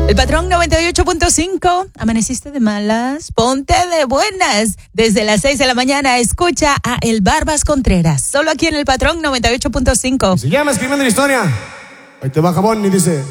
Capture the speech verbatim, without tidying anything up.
El Patrón noventa y ocho punto cinco. ¿Amaneciste de malas? Ponte de buenas. Desde las seis de la mañana escucha a El Barbas Contreras. Solo aquí en El Patrón noventa y ocho punto cinco. Se llama Escribiendo la Historia. Ahí te va Jabón y dice...